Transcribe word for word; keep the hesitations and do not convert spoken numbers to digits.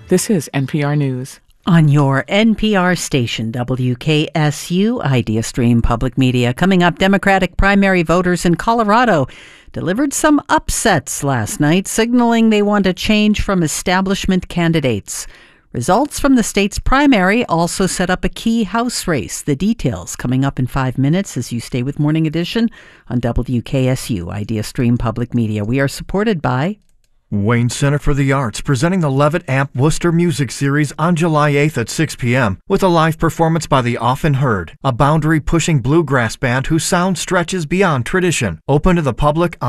This is N P R News. On your N P R station, W K S U, Idea Stream Public Media. Coming up, Democratic primary voters in Colorado delivered some upsets last night, signaling they want a change from establishment candidates. Results from the state's primary also set up a key House race. The details coming up in five minutes as you stay with Morning Edition on W K S U, Idea Stream Public Media. We are supported by Wayne Center for the Arts, presenting the Levitt Amp Worcester Music Series on July eighth at six p.m. with a live performance by The Often Heard, a boundary-pushing bluegrass band whose sound stretches beyond tradition. Open to the public on